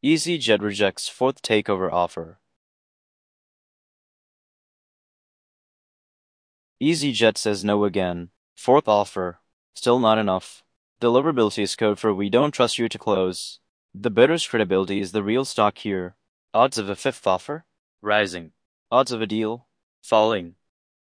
EasyJet rejects fourth takeover offer. EasyJet says no again. Fourth offer. Still not enough. Deliverability is code for we don't trust you to close. The bidder's credibility is the real stock here. Odds of a fifth offer? Rising. Odds of a deal? Falling.